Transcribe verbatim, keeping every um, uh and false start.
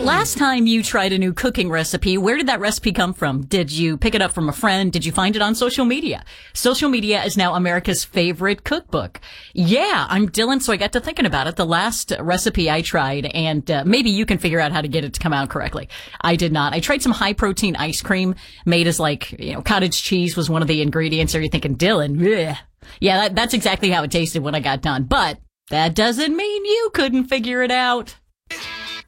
last time you tried a new cooking recipe, where did that recipe come from? Did you pick it up from a friend? Did you find it on social media? Social media is now America's favorite cookbook. Yeah, I'm Dylan, so I got to thinking about it. The last recipe I tried, and uh, maybe you can figure out how to get it to come out correctly. I did not. I tried some high-protein ice cream made as, like, you know, cottage cheese was one of the ingredients. Are you thinking, Dylan? Bleh. Yeah, that, that's exactly how it tasted when I got done. But that doesn't mean you couldn't figure it out.